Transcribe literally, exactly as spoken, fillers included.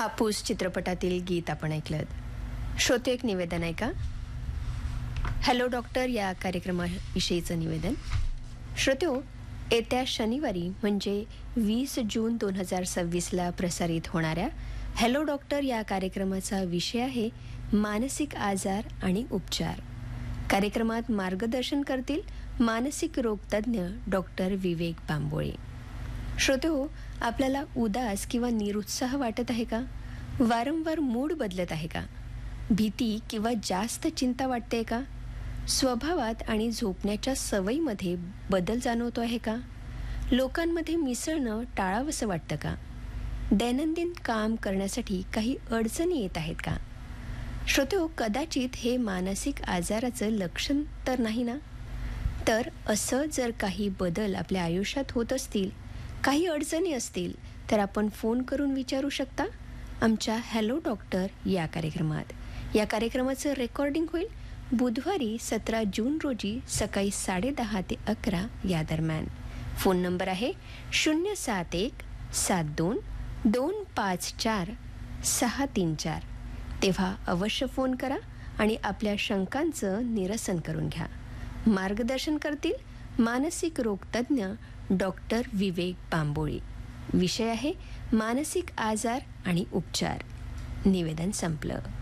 हापूस चित्रपटातील गीत आपण ऐकलं. श्रोते एक निवेदन आहे का? हॅलो डॉक्टर या कार्यक्रमाविषयीचं निवेदन. श्रोत्यो, येत्या शनिवारी म्हणजे वीस जून दोन हजार सव्वीसला प्रसारित होणाऱ्या हॅलो डॉक्टर या कार्यक्रमाचा विषय आहे मानसिक आजार आणि उपचार. कार्यक्रमात मार्गदर्शन करतील मानसिक रोग तज्ज्ञ डॉक्टर विवेक बांबोळे. श्रोत्यो, आपल्याला उदास किंवा निरुत्साह वाटत आहे का? वारंवार मूड बदलत आहे का? भीती किंवा जास्त चिंता वाटते का? स्वभावात आणि झोपण्याच्या सवयीमध्ये बदल जाणवतो आहे का? लोकांमध्ये मिसळणं टाळावंसं वाटतं का? दैनंदिन काम करण्यासाठी काही अडचणी येत आहेत का? श्रोत्यो, कदाचित हे मानसिक आजाराचं लक्षण तर नाही ना? तर असं जर काही बदल आपल्या आयुष्यात होत असतील, काही अडचणी असतील, तर आपण फोन करून विचारू शकता आमच्या हॅलो डॉक्टर या कार्यक्रमात. या कार्यक्रमाचं रेकॉर्डिंग होईल बुधवारी सतरा जून रोजी सकाळी साडेदहा ते अकरा या दरम्यान. फोन नंबर आहे शून्य सात एक सात दोन दोन पाच चार सहा तीन चार. तेव्हा अवश्य फोन करा आणि आपल्या शंकांचं निरसन करून घ्या. मार्गदर्शन करतील मानसिक रोग तज्ज्ञ डॉक्टर विवेक बांबोळे. विषय आहे मानसिक आजार आणि उपचार. निवेदन संपलं.